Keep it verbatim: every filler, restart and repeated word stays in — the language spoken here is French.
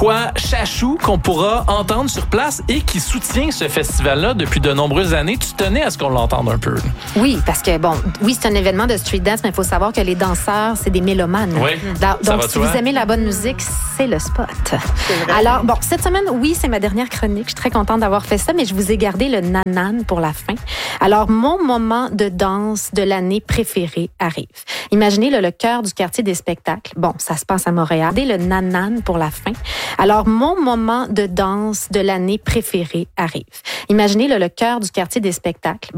Quoi, Chachou, qu'on pourra entendre sur place et qui soutient ce festival-là depuis de nombreuses années. Tu tenais à ce qu'on l'entende un peu. Oui, parce que, bon, oui, c'est un événement de street dance, mais il faut savoir que les danseurs, c'est des mélomanes. Oui, Donc, ça va si toi? vous aimez la bonne musique, c'est le spot. Alors, bon, cette semaine, oui, c'est ma dernière chronique. Je suis très contente d'avoir fait ça, mais je vous ai gardé le nanan pour la fin. Alors, mon moment de danse de l'année préféré arrive. Imaginez là, le cœur du quartier des spectacles. Bon, ça se passe à Montréal. Le nanan pour la fin. Alors, mon moment de danse de l'année préféré arrive. Imaginez là, le cœur du quartier des spectacles.